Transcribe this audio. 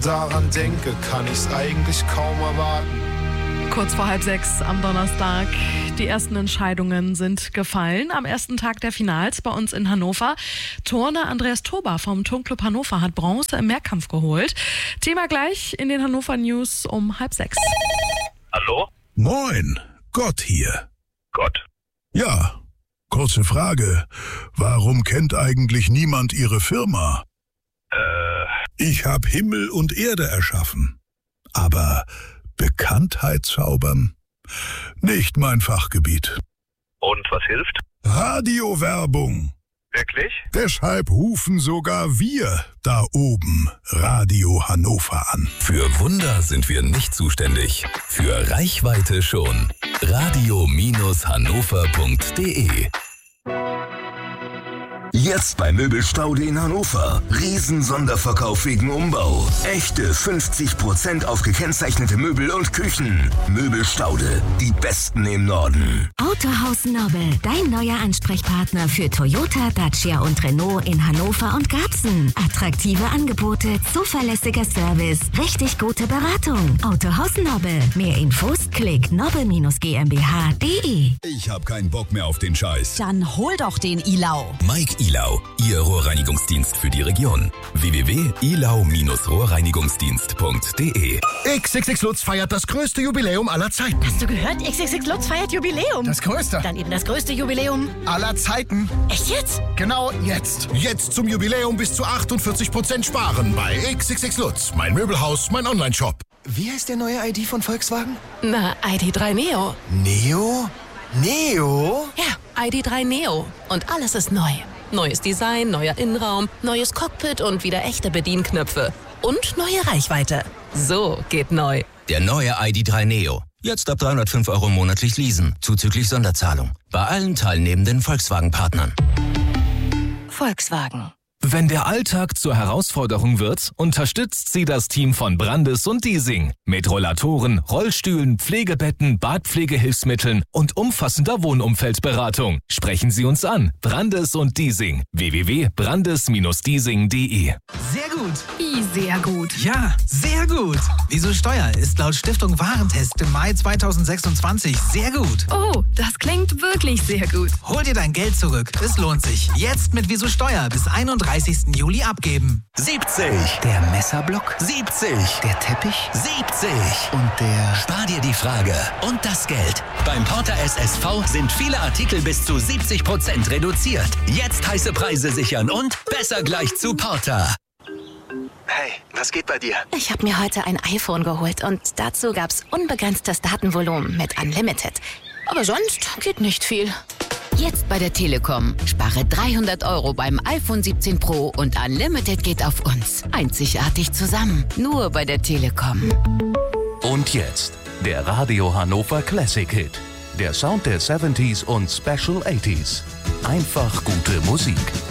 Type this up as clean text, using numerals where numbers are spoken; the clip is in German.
Daran denke, kann ich's eigentlich kaum erwarten. Kurz vor 5:30 am Donnerstag. Die ersten Entscheidungen sind gefallen am ersten Tag der Finals bei uns in Hannover. Turner Andreas Toba vom Turnclub Hannover hat Bronze im Mehrkampf geholt. Thema gleich in den Hannover News um 5:30. Hallo? Moin, Gott hier. Gott. Ja, kurze Frage. Warum kennt eigentlich niemand Ihre Firma? Ich habe Himmel und Erde erschaffen. Aber Bekanntheit zaubern? Nicht mein Fachgebiet. Und was hilft? Radiowerbung. Wirklich? Deshalb rufen sogar wir da oben Radio Hannover an. Für Wunder sind wir nicht zuständig. Für Reichweite schon. Radio-hannover.de. Jetzt bei Möbelstaude in Hannover. Riesen-Sonderverkauf wegen Umbau. Echte 50% auf gekennzeichnete Möbel und Küchen. Möbelstaude, die Besten im Norden. Autohaus Nobel, dein neuer Ansprechpartner für Toyota, Dacia und Renault in Hannover und Garbsen. Attraktive Angebote, zuverlässiger Service, richtig gute Beratung. Autohaus Nobel. Mehr Infos klick nobel-gmbh.de. Ich hab keinen Bock mehr auf den Scheiß. Dann hol doch den Ilau. Mike Ilau, Ihr Rohrreinigungsdienst für die Region. www.ilau-rohrreinigungsdienst.de. XXX Lutz feiert das größte Jubiläum aller Zeiten. Hast du gehört? XXX Lutz feiert Jubiläum. Das größte. Dann eben das größte Jubiläum Aller Zeiten. Echt jetzt? Genau jetzt. Jetzt zum Jubiläum bis zu 48% sparen bei XXX Lutz. Mein Möbelhaus, mein Onlineshop. Wie heißt der neue ID von Volkswagen? Na, ID3 Neo. Neo? Neo? Ja, ID3 Neo. Und alles ist neu. Neues Design, neuer Innenraum, neues Cockpit und wieder echte Bedienknöpfe. Und neue Reichweite. So geht neu. Der neue ID3 Neo. Jetzt ab 305 € monatlich leasen, zuzüglich Sonderzahlung. Bei allen teilnehmenden Volkswagen-Partnern. Volkswagen. Wenn der Alltag zur Herausforderung wird, unterstützt sie das Team von Brandes und Diesing mit Rollatoren, Rollstühlen, Pflegebetten, Badpflegehilfsmitteln und umfassender Wohnumfeldberatung. Sprechen Sie uns an. Brandes und Diesing. www.brandes-diesing.de. Sehr gut. Wie sehr gut. Ja, sehr gut. Wieso Steuer ist laut Stiftung Warentest im Mai 2026 sehr gut. Oh, das klingt wirklich sehr gut. Hol dir dein Geld zurück. Es lohnt sich. Jetzt mit Wieso Steuer bis 31. Juli abgeben. 70. Der Messerblock. 70. Der Teppich. 70. Und der... Spar dir die Frage und das Geld. Beim Porter SSV sind viele Artikel bis zu 70% reduziert. Jetzt heiße Preise sichern und besser gleich zu Porter. Hey, was geht bei dir? Ich habe mir heute ein iPhone geholt und dazu gab's unbegrenztes Datenvolumen mit Unlimited. Aber sonst geht nicht viel. Jetzt bei der Telekom. Spare 300 € beim iPhone 17 Pro und Unlimited geht auf uns. Einzigartig zusammen. Nur bei der Telekom. Und jetzt der Radio Hannover Classic Hit. Der Sound der 70s und Special 80s. Einfach gute Musik.